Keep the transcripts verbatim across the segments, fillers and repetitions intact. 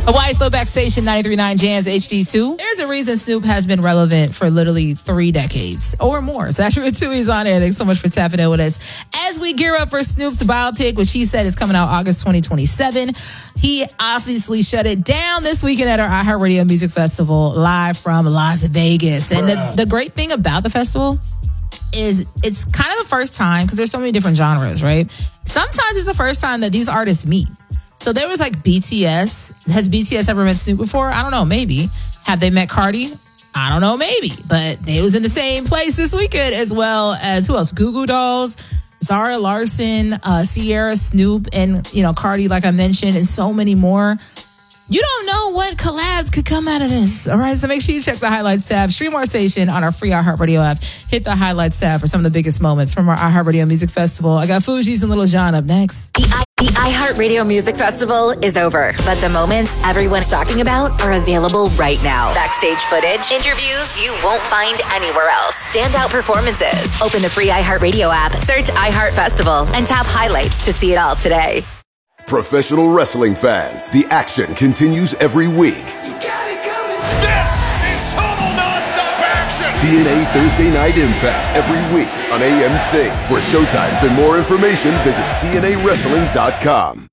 Hawaii Slowback Station, ninety-three point nine Jams H D two. There's a reason Snoop has been relevant for literally three decades or more. So that's with two He's on air. Thanks so much for tapping in with us. As we gear up for Snoop's biopic, which he said is coming out August twenty twenty-seven, he obviously shut it down this weekend at our iHeartRadio Music Festival live from Las Vegas. And the, the great thing about the festival is it's kind of the first time, because there's so many different genres, right? Sometimes it's the first time that these artists meet. So there was like B T S. Has B T S ever met Snoop before? I don't know, maybe. Have they met Cardi? I don't know, maybe. But they was in the same place this weekend, as well as who else? Goo Goo Dolls, Zara Larson, uh, Sierra, Snoop, and you know Cardi, like I mentioned, and so many more. You don't know what collabs could come out of this. All right, so make sure you check the highlights tab. Stream our station on our free iHeartRadio app. Hit the highlights tab for some of the biggest moments from our iHeartRadio Music Festival. I got Fugees and Little John up next. The, I- the iHeartRadio Music Festival is over, but the moments everyone's talking about are available right now. Backstage footage, interviews you won't find anywhere else, standout performances. Open the free iHeartRadio app, search iHeart Festival, and tap highlights to see it all today. Professional wrestling fans, the action continues every week. You got it coming. This is total nonstop action. T N A Thursday Night Impact every week on A M C. For showtimes and more information, visit T N A wrestling dot com.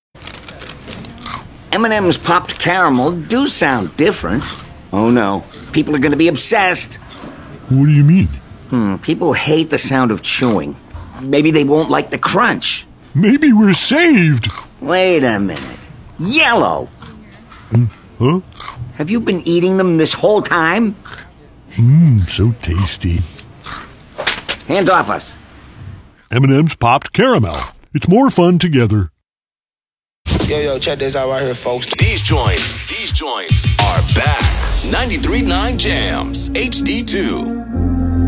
M and M's popped caramel do sound different. Oh no, people are going to be obsessed. What do you mean? Hmm, people hate the sound of chewing. Maybe they won't like the crunch. Maybe we're saved. Wait a minute. Yellow! Huh? Have you been eating them this whole time? Mmm, so tasty. Hands off us. M and M's popped caramel. It's more fun together. Yo, yo, check this out right here, folks. These joints, these joints are back. ninety-three point nine Jams H D two.